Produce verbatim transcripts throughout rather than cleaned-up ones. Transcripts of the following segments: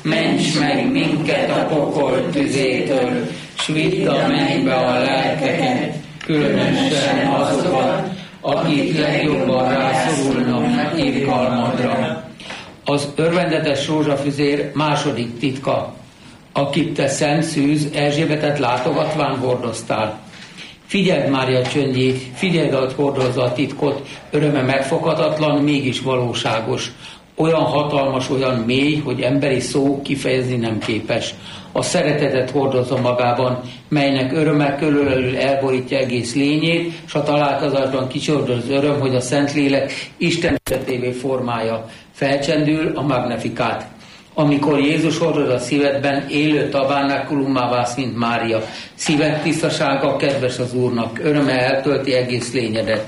ments meg minket a pokol tüzétől, s vidd a mennybe a lelkeket, különösen azokat, akik legjobban rászorulnak irgalmadra. Az örvendetes rózsafüzér második titka, akit te szent szűz Erzsébetet látogatván hordoztál. Figyeld Mária csöndjét, figyeld, ahogy hordozza a titkot, öröme megfoghatatlan, mégis valóságos. Olyan hatalmas, olyan mély, hogy emberi szó kifejezni nem képes. A szeretetet hordozza magában, melynek öröme körülbelül elborítja egész lényét, s a találkozásban kicsordos az öröm, hogy a Szentlélek Isten szeretévé formája. Felcsendül a Magnifikát. Amikor Jézus hordoz a szívedben, élő tabernákulummá válsz, mint Mária. Szíved tisztasága kedves az Úrnak, öröme eltölti egész lényedet.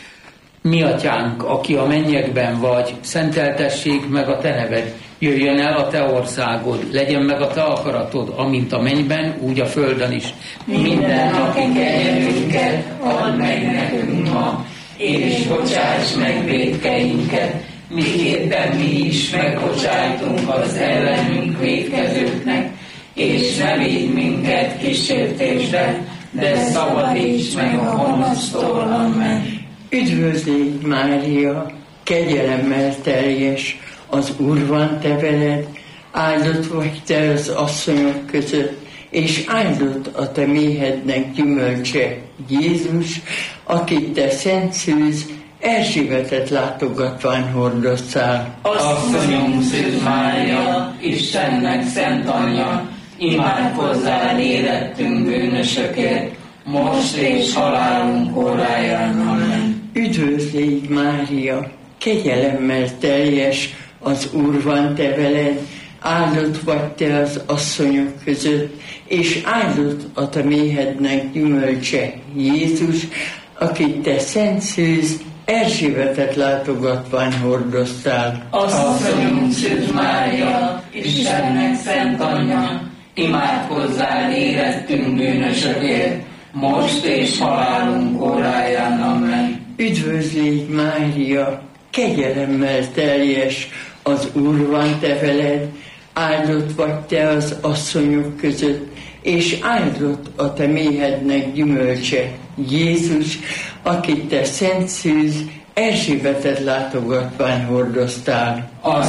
Mi atyánk, aki a mennyekben vagy, szenteltessék meg a te neved, jöjjön el a te országod, legyen meg a te akaratod, amint a mennyben, úgy a földön is. Minden napi kenyerünket add meg nekünk ma, és bocsáss meg vétkeinket, miképpen mi is megbocsájtunk az ellenünk vétkezőknek, és ne vigy minket kísértésbe, de szabadíts meg a gonosztól, amen. Üdvözlégy Mária, kegyelemmel teljes, az Úr van te veled, áldott vagy te az asszonyok között, és áldott a te méhednek gyümölcse, Jézus, akit te szent szűz Erzsébetet látogatván hordoztál. Asszonyunk Szűz Mária, Istennek szent anyja, imádkozzál érettünk bűnösökért, most és halálunk óráján, amen. Üdvözlégy Mária, kegyelemmel teljes, az Úr van te veled, áldott vagy te az asszonyok között, és áldott a te méhednek gyümölcse, Jézus, akit te szent szűz Erzsébetet látogatván hordoztál. Asszonyunk Szűz Mária, Istennek szent anyja, imádkozzál érettünk bűnösökért, most és halálunk óráján, amen. Üdvözlégy Mária, kegyelemmel teljes, az Úr van te veled, áldott vagy te az asszonyok között, és áldott a te méhednek gyümölcse, Jézus, akit te szent szűz Erzsébetet látogatván hordoztál.